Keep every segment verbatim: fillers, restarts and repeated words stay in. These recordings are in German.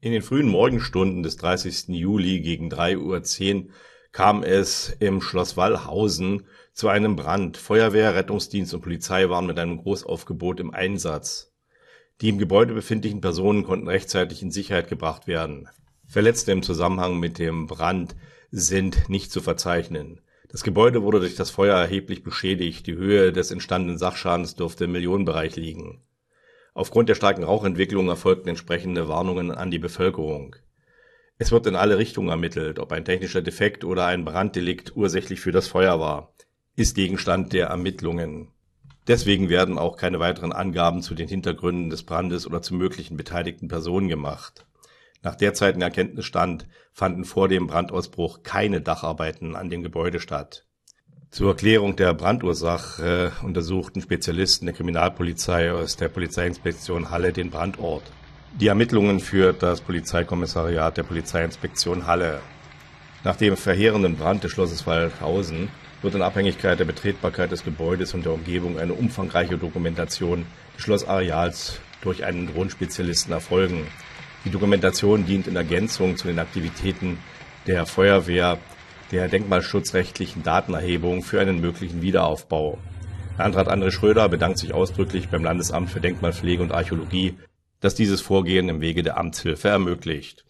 In den frühen Morgenstunden des dreißigsten Juli gegen drei Uhr zehn kam es im Schloss Wallhausen zu einem Brand. Feuerwehr, Rettungsdienst und Polizei waren mit einem Großaufgebot im Einsatz. Die im Gebäude befindlichen Personen konnten rechtzeitig in Sicherheit gebracht werden. Verletzte im Zusammenhang mit dem Brand sind nicht zu verzeichnen. Das Gebäude wurde durch das Feuer erheblich beschädigt. Die Höhe des entstandenen Sachschadens dürfte im Millionenbereich liegen. Aufgrund der starken Rauchentwicklung erfolgten entsprechende Warnungen an die Bevölkerung. Es wird in alle Richtungen ermittelt, ob ein technischer Defekt oder ein Branddelikt ursächlich für das Feuer war, ist Gegenstand der Ermittlungen. Deswegen werden auch keine weiteren Angaben zu den Hintergründen des Brandes oder zu möglichen beteiligten Personen gemacht. Nach derzeitigem Erkenntnisstand fanden vor dem Brandausbruch keine Dacharbeiten an dem Gebäude statt. Zur Erklärung der Brandursache äh, untersuchten Spezialisten der Kriminalpolizei aus der Polizeiinspektion Halle den Brandort. Die Ermittlungen führt das Polizeikommissariat der Polizeiinspektion Halle. Nach dem verheerenden Brand des Schlosses Wallhausen wird in Abhängigkeit der Betretbarkeit des Gebäudes und der Umgebung eine umfangreiche Dokumentation des Schlossareals durch einen Drohnenspezialisten erfolgen. Die Dokumentation dient in Ergänzung zu den Aktivitäten der Feuerwehr, der denkmalschutzrechtlichen Datenerhebung für einen möglichen Wiederaufbau. Landrat André Schröder bedankt sich ausdrücklich beim Landesamt für Denkmalpflege und Archäologie, dass dieses Vorgehen im Wege der Amtshilfe ermöglicht.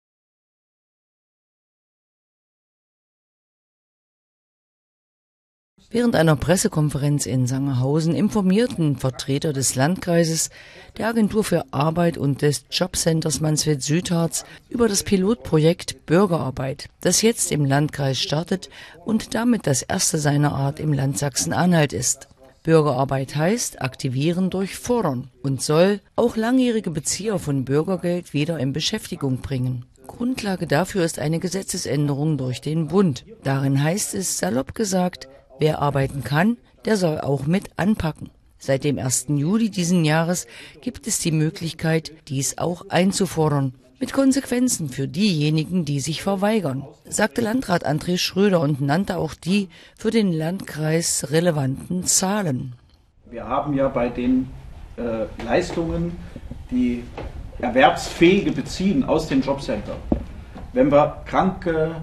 Während einer Pressekonferenz in Sangerhausen informierten Vertreter des Landkreises, der Agentur für Arbeit und des Jobcenters Mansfeld-Südharz über das Pilotprojekt Bürgerarbeit, das jetzt im Landkreis startet und damit das erste seiner Art im Land Sachsen-Anhalt ist. Bürgerarbeit heißt aktivieren durch Fordern und soll auch langjährige Bezieher von Bürgergeld wieder in Beschäftigung bringen. Grundlage dafür ist eine Gesetzesänderung durch den Bund. Darin heißt es, salopp gesagt, wer arbeiten kann, der soll auch mit anpacken. Seit dem ersten Juli diesen Jahres gibt es die Möglichkeit, dies auch einzufordern. Mit Konsequenzen für diejenigen, die sich verweigern, sagte Landrat André Schröder und nannte auch die für den Landkreis relevanten Zahlen. Wir haben ja bei den äh, Leistungen, die Erwerbsfähige beziehen aus den Jobcentern, wenn wir kranke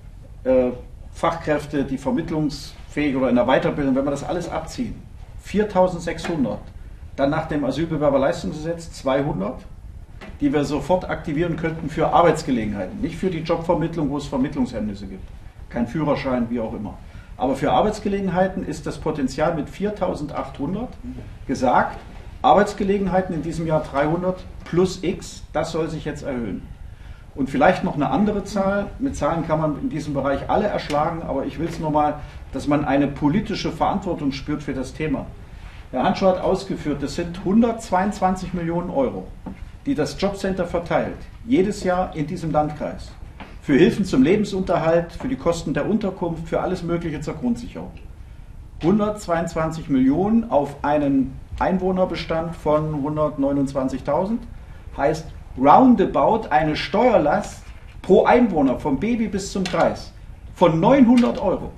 äh, Fachkräfte, die vermittlungsfähig oder in der Weiterbildung, wenn wir das alles abziehen, viertausendsechshundert, dann nach dem Asylbewerberleistungsgesetz zweihundert, die wir sofort aktivieren könnten für Arbeitsgelegenheiten, nicht für die Jobvermittlung, wo es Vermittlungshemmnisse gibt, kein Führerschein, wie auch immer. Aber für Arbeitsgelegenheiten ist das Potenzial mit viertausendachthundert gesagt, Arbeitsgelegenheiten in diesem Jahr dreihundert plus X, das soll sich jetzt erhöhen. Und vielleicht noch eine andere Zahl, mit Zahlen kann man in diesem Bereich alle erschlagen, aber ich will es nur mal, dass man eine politische Verantwortung spürt für das Thema. Herr Hanschau hat ausgeführt, das sind hundertzweiundzwanzig Millionen Euro, die das Jobcenter verteilt, jedes Jahr in diesem Landkreis, für Hilfen zum Lebensunterhalt, für die Kosten der Unterkunft, für alles Mögliche zur Grundsicherung. hundertzweiundzwanzig Millionen auf einen Einwohnerbestand von hundertneunundzwanzigtausend heißt roundabout eine Steuerlast pro Einwohner vom Baby bis zum Kreis von neunhundert Euro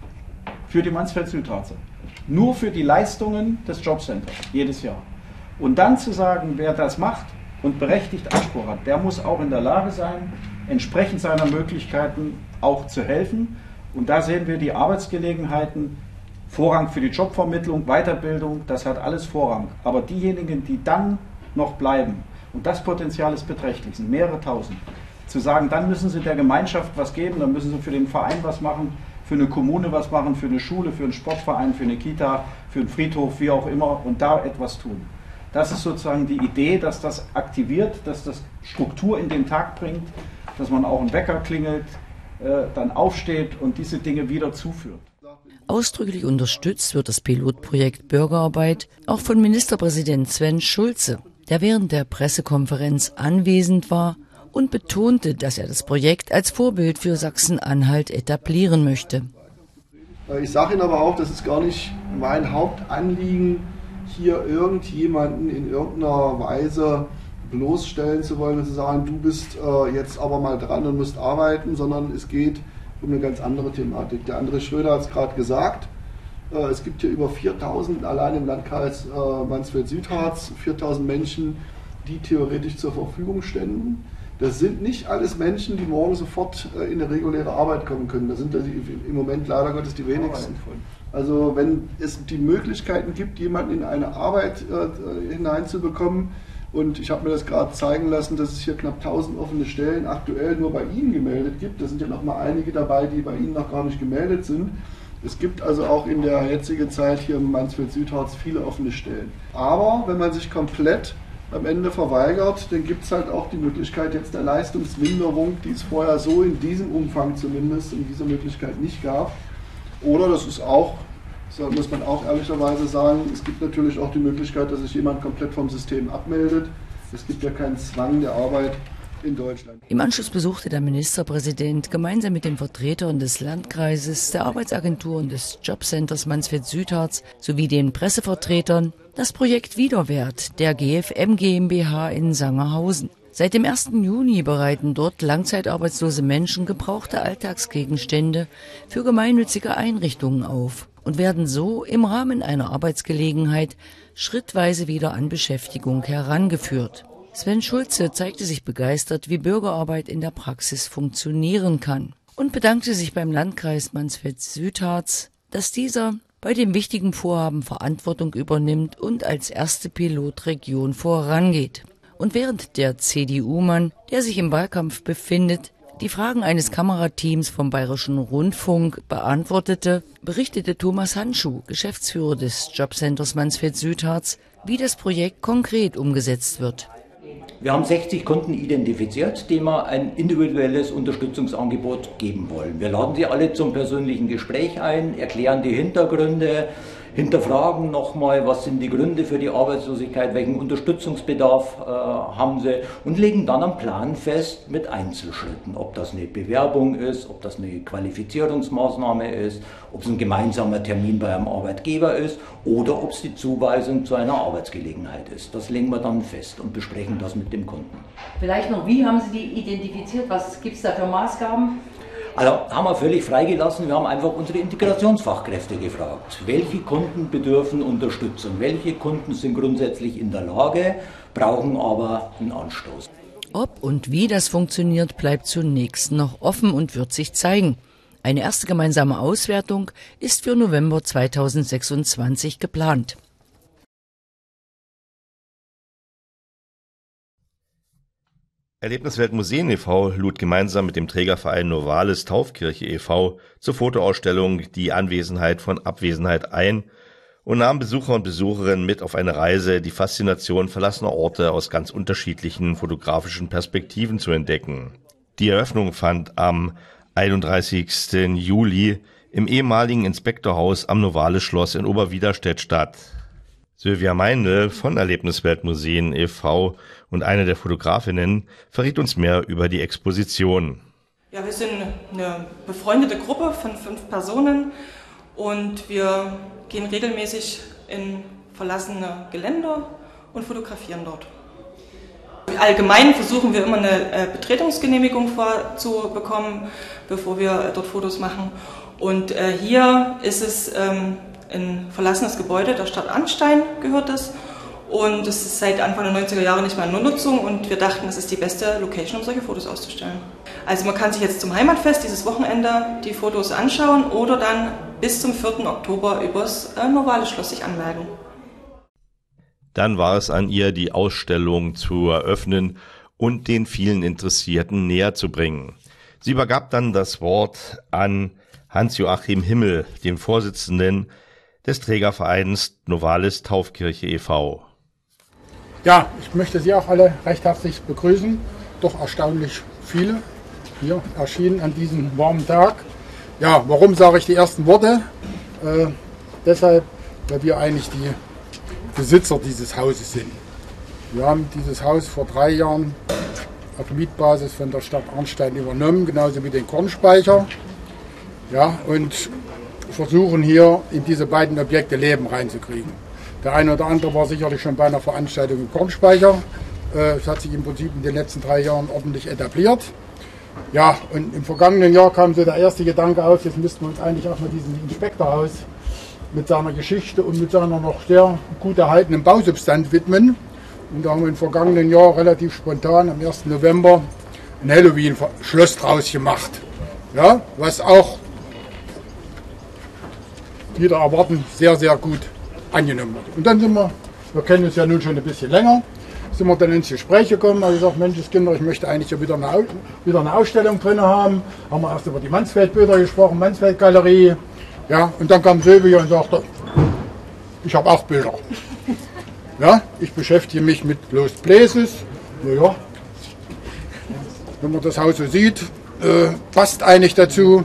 für die Mansfeld-Südharzer. Nur für die Leistungen des Jobcenters jedes Jahr. Und dann zu sagen, wer das macht und berechtigt Anspruch hat, der muss auch in der Lage sein, entsprechend seiner Möglichkeiten auch zu helfen. Und da sehen wir die Arbeitsgelegenheiten, Vorrang für die Jobvermittlung, Weiterbildung, das hat alles Vorrang. Aber diejenigen, die dann noch bleiben, und das Potenzial ist beträchtlich, sind mehrere tausend, zu sagen, dann müssen sie der Gemeinschaft was geben, dann müssen sie für den Verein was machen, für eine Kommune was machen, für eine Schule, für einen Sportverein, für eine Kita, für einen Friedhof, wie auch immer, und da etwas tun. Das ist sozusagen die Idee, dass das aktiviert, dass das Struktur in den Tag bringt, dass man auch einen Wecker klingelt, äh, dann aufsteht und diese Dinge wieder zuführt. Ausdrücklich unterstützt wird das Pilotprojekt Bürgerarbeit auch von Ministerpräsident Sven Schulze, der während der Pressekonferenz anwesend war und betonte, dass er das Projekt als Vorbild für Sachsen-Anhalt etablieren möchte. Ich sage Ihnen aber auch, das ist gar nicht mein Hauptanliegen, hier irgendjemanden in irgendeiner Weise bloßstellen zu wollen und zu sagen, du bist äh, jetzt aber mal dran und musst arbeiten, sondern es geht um eine ganz andere Thematik. Der André Schröder hat es gerade gesagt, äh, es gibt hier über viertausend allein im Landkreis äh, Mansfeld-Südharz, viertausend Menschen, die theoretisch zur Verfügung ständen. Das sind nicht alles Menschen, die morgen sofort in eine reguläre Arbeit kommen können. Das sind im Moment leider Gottes die wenigsten. Also wenn es die Möglichkeiten gibt, jemanden in eine Arbeit äh, hineinzubekommen, und ich habe mir das gerade zeigen lassen, dass es hier knapp tausend offene Stellen aktuell nur bei Ihnen gemeldet gibt. Da sind ja noch mal einige dabei, die bei Ihnen noch gar nicht gemeldet sind. Es gibt also auch in der jetzigen Zeit hier im Mansfeld-Südharz viele offene Stellen. Aber wenn man sich komplett am Ende verweigert, dann gibt es halt auch die Möglichkeit jetzt der Leistungsminderung, die es vorher so in diesem Umfang zumindest in dieser Möglichkeit nicht gab. Oder das ist auch, so muss man auch ehrlicherweise sagen, es gibt natürlich auch die Möglichkeit, dass sich jemand komplett vom System abmeldet. Es gibt ja keinen Zwang der Arbeit in Deutschland. Im Anschluss besuchte der Ministerpräsident gemeinsam mit den Vertretern des Landkreises, der Arbeitsagentur und des Jobcenters Mansfeld-Südharz sowie den Pressevertretern das Projekt Widerwert der G F M GmbH in Sangerhausen. Seit dem ersten Juni bereiten dort langzeitarbeitslose Menschen gebrauchte Alltagsgegenstände für gemeinnützige Einrichtungen auf und werden so im Rahmen einer Arbeitsgelegenheit schrittweise wieder an Beschäftigung herangeführt. Sven Schulze zeigte sich begeistert, wie Bürgerarbeit in der Praxis funktionieren kann und bedankte sich beim Landkreis Mansfeld-Südharz, dass dieser bei dem wichtigen Vorhaben Verantwortung übernimmt und als erste Pilotregion vorangeht. Und während der C D U-Mann, der sich im Wahlkampf befindet, die Fragen eines Kamerateams vom Bayerischen Rundfunk beantwortete, berichtete Thomas Handschuh, Geschäftsführer des Jobcenters Mansfeld-Südharz, wie das Projekt konkret umgesetzt wird. Wir haben sechzig Kunden identifiziert, denen wir ein individuelles Unterstützungsangebot geben wollen. Wir laden sie alle zum persönlichen Gespräch ein, erklären die Hintergründe, hinterfragen nochmal, was sind die Gründe für die Arbeitslosigkeit, welchen Unterstützungsbedarf äh, haben sie und legen dann einen Plan fest mit Einzelschritten, ob das eine Bewerbung ist, ob das eine Qualifizierungsmaßnahme ist, ob es ein gemeinsamer Termin bei einem Arbeitgeber ist oder ob es die Zuweisung zu einer Arbeitsgelegenheit ist. Das legen wir dann fest und besprechen das mit dem Kunden. Vielleicht noch, wie haben Sie die identifiziert? Was gibt es da für Maßgaben? Also haben wir völlig freigelassen, wir haben einfach unsere Integrationsfachkräfte gefragt. Welche Kunden bedürfen Unterstützung? Welche Kunden sind grundsätzlich in der Lage, brauchen aber einen Anstoß? Ob und wie das funktioniert, bleibt zunächst noch offen und wird sich zeigen. Eine erste gemeinsame Auswertung ist für November zweitausendsechsundzwanzig geplant. Erlebniswelt Museen e V lud gemeinsam mit dem Trägerverein Novalis Taufkirche e V zur Fotoausstellung Die Anwesenheit von Abwesenheit ein und nahm Besucher und Besucherinnen mit auf eine Reise, die Faszination verlassener Orte aus ganz unterschiedlichen fotografischen Perspektiven zu entdecken. Die Eröffnung fand am einunddreißigsten Juli im ehemaligen Inspektorhaus am Novalis-Schloss in Oberwiderstedt statt. Sylvia Meindl von Erlebniswelt Museen e V und eine der Fotografinnen verriet uns mehr über die Exposition. Ja, wir sind eine befreundete Gruppe von fünf Personen und wir gehen regelmäßig in verlassene Geländer und fotografieren dort. Allgemein versuchen wir immer eine Betretungsgenehmigung vorzubekommen, bevor wir dort Fotos machen. Und hier ist es ein verlassenes Gebäude der Stadt Arnstein gehört es und es ist seit Anfang der neunziger Jahre nicht mehr in Nutzung und wir dachten, es ist die beste Location, um solche Fotos auszustellen. Also man kann sich jetzt zum Heimatfest dieses Wochenende die Fotos anschauen oder dann bis zum vierten Oktober übers äh, Novalis-Schloss sich anmelden. Dann war es an ihr, die Ausstellung zu eröffnen und den vielen Interessierten näher zu bringen. Sie übergab dann das Wort an Hans-Joachim Himmel, den Vorsitzenden des Trägervereins Novalis Taufkirche e V Ja, ich möchte Sie auch alle recht herzlich begrüßen. Doch erstaunlich viele hier erschienen an diesem warmen Tag. Ja, warum sage ich die ersten Worte? Äh, deshalb, weil wir eigentlich die Besitzer dieses Hauses sind. Wir haben dieses Haus vor drei Jahren auf Mietbasis von der Stadt Arnstein übernommen, genauso wie den Kornspeicher. Ja, und versuchen hier in diese beiden Objekte Leben reinzukriegen. Der eine oder andere war sicherlich schon bei einer Veranstaltung im Kornspeicher. Es hat sich im Prinzip in den letzten drei Jahren ordentlich etabliert. Ja, und im vergangenen Jahr kam so der erste Gedanke auf, jetzt müssten wir uns eigentlich auch mal diesem Inspektorhaus mit seiner Geschichte und mit seiner noch sehr gut erhaltenen Bausubstanz widmen. Und da haben wir im vergangenen Jahr relativ spontan am ersten November ein Halloween-Schloss draus gemacht. Ja, was auch wieder erwarten sehr, sehr gut angenommen wird. Und dann sind wir, wir kennen uns ja nun schon ein bisschen länger, sind wir dann ins Gespräch gekommen, habe gesagt, Mensch, Kinder, ich möchte eigentlich ja wieder eine, wieder eine Ausstellung drin haben. Haben wir erst über die Mansfeld-Bilder gesprochen, Mansfeld-Galerie. Ja, und dann kam Silvia und sagte, ich habe auch Bilder. Ja, ich beschäftige mich mit Lost Places. Naja, wenn man das Haus so sieht, äh, passt eigentlich dazu.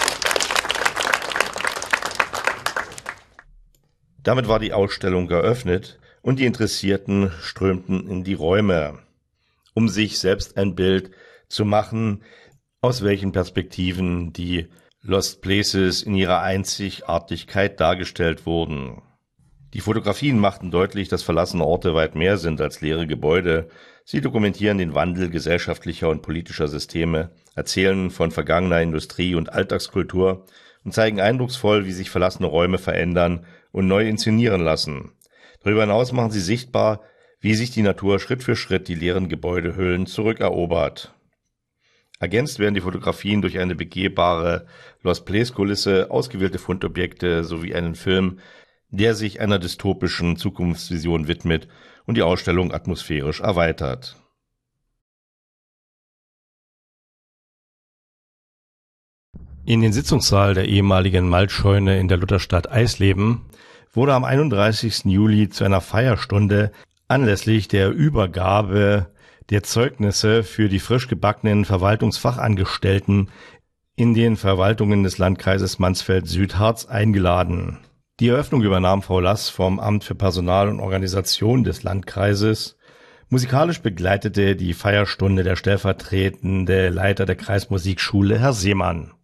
Damit war die Ausstellung eröffnet und die Interessierten strömten in die Räume, um sich selbst ein Bild zu machen, aus welchen Perspektiven die Lost Places in ihrer Einzigartigkeit dargestellt wurden. Die Fotografien machten deutlich, dass verlassene Orte weit mehr sind als leere Gebäude. Sie dokumentieren den Wandel gesellschaftlicher und politischer Systeme, erzählen von vergangener Industrie und Alltagskultur und zeigen eindrucksvoll, wie sich verlassene Räume verändern und neu inszenieren lassen. Darüber hinaus machen sie sichtbar, wie sich die Natur Schritt für Schritt die leeren Gebäudehüllen zurückerobert. Ergänzt werden die Fotografien durch eine begehbare Lost Place-Kulisse, ausgewählte Fundobjekte sowie einen Film, der sich einer dystopischen Zukunftsvision widmet und die Ausstellung atmosphärisch erweitert. In den Sitzungssaal der ehemaligen Malzscheune in der Lutherstadt Eisleben wurde am einunddreißigsten Juli zu einer Feierstunde anlässlich der Übergabe der Zeugnisse für die frisch gebackenen Verwaltungsfachangestellten in den Verwaltungen des Landkreises Mansfeld-Südharz eingeladen. Die Eröffnung übernahm Frau Lass vom Amt für Personal und Organisation des Landkreises. Musikalisch begleitete die Feierstunde der stellvertretende Leiter der Kreismusikschule, Herr Seemann.